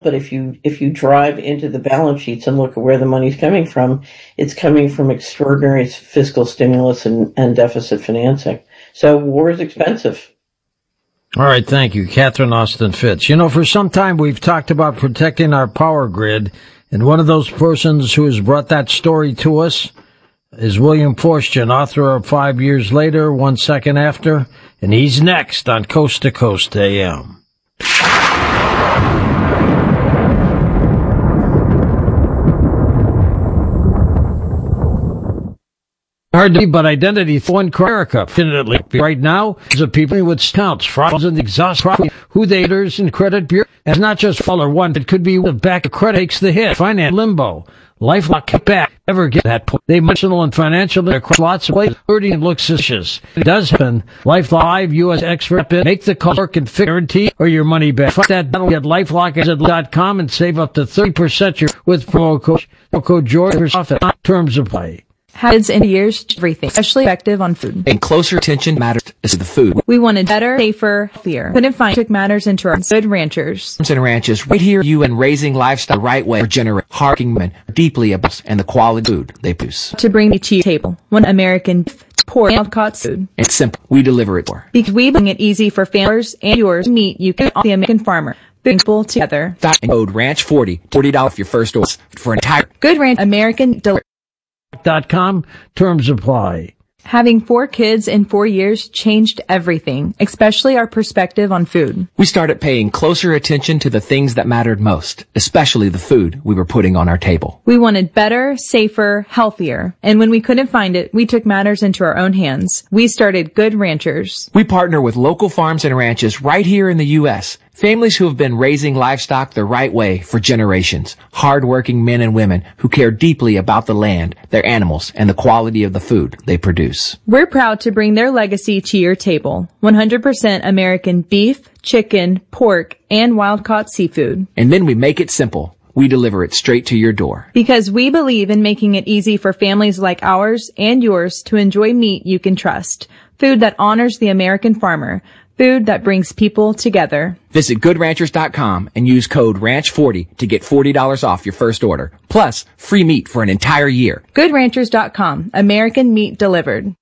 But if you drive into the balance sheets and look at where the money's coming from, it's coming from extraordinary fiscal stimulus and deficit financing. So war is expensive. All right, thank you, Catherine Austin Fitts. You know, for some time we've talked about protecting our power grid, and one of those persons who has brought that story to us is William Forstchen, author of 5 Years Later, 1 Second After, and he's next on Coast to Coast AM. Hard to be, but identity for one America. Definitely. Right now, is a people with snouts, frauds, and exhaust who they haters and credit bureau. And it's not just faller one, it could be the back of credit takes the hit. Finance limbo. LifeLock back. Never get that point. They emotional and financial across lots of ways. Hurting and look suspicious. It does happen. LifeLock U.S. expert make the call work and guarantee or your money back. Fight that battle at LifeLock.com and save up to 30% with promo code George for profit. Terms apply. Habits and years, everything, especially effective on food. And closer attention matters to the food. We wanted better, safer, healthier. Couldn't find took matters into our Good Ranchers. And ranches right here, you and raising livestock the right way for generate hardworking men deeply about and the quality food they produce. To bring it to your table, one American pork and caught food. It's simple. We deliver it for. Because we bring it easy for families and yours to meet you can the American farmer. Bring people together. Code RANCH40, $40 off your first order for an entire Good Ranch American delivery. .com. Terms apply. Having 4 kids in 4 years changed everything, especially our perspective on food. We started paying closer attention to the things that mattered most, especially the food we were putting on our table. We wanted better, safer, healthier. And when we couldn't find it, we took matters into our own hands. We started Good Ranchers. We partner with local farms and ranches right here in the U.S., families who have been raising livestock the right way for generations. Hard-working men and women who care deeply about the land, their animals, and the quality of the food they produce. We're proud to bring their legacy to your table. 100% American beef, chicken, pork, and wild-caught seafood. And then we make it simple. We deliver it straight to your door. Because we believe in making it easy for families like ours and yours to enjoy meat you can trust. Food that honors the American farmer. Food that brings people together. Visit GoodRanchers.com and use code RANCH40 to get $40 off your first order. Plus, free meat for an entire year. GoodRanchers.com. American meat delivered.